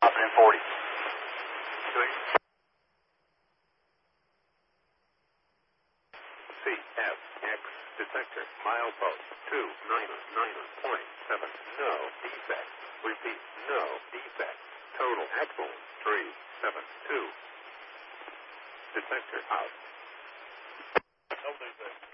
Operating 40. CFX detector, milepost 299.7. No defect. Repeat, no defect. Total excellent 372. Detector out.